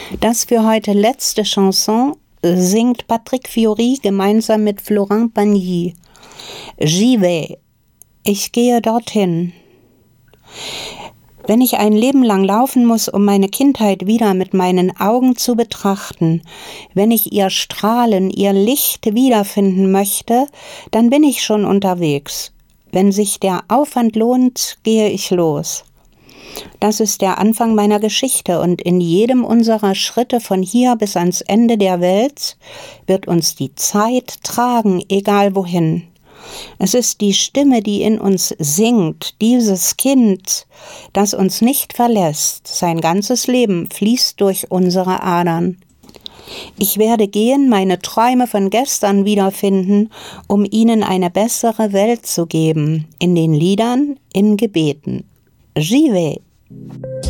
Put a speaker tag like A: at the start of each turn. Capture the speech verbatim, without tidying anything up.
A: Das für heute letzte Chanson singt Patrick Fiori gemeinsam mit Florent Pagny. J'y vais. Ich gehe dorthin. Wenn ich ein Leben lang laufen muss, um meine Kindheit wieder mit meinen Augen zu betrachten, wenn ich ihr Strahlen, ihr Licht wiederfinden möchte, dann bin ich schon unterwegs. Wenn sich der Aufwand lohnt, gehe ich los. Das ist der Anfang meiner Geschichte und in jedem unserer Schritte von hier bis ans Ende der Welt wird uns die Zeit tragen, egal wohin. Es ist die Stimme, die in uns singt, dieses Kind, das uns nicht verlässt. Sein ganzes Leben fließt durch unsere Adern. Ich werde gehen, meine Träume von gestern wiederfinden, um ihnen eine bessere Welt zu geben, in den Liedern, in Gebeten. J'y vais.